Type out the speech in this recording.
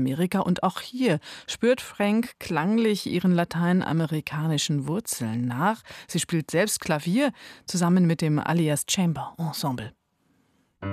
Lateinamerika und auch hier spürt Frank klanglich ihren lateinamerikanischen Wurzeln nach. Sie spielt selbst Klavier zusammen mit dem Alias Chamber Ensemble.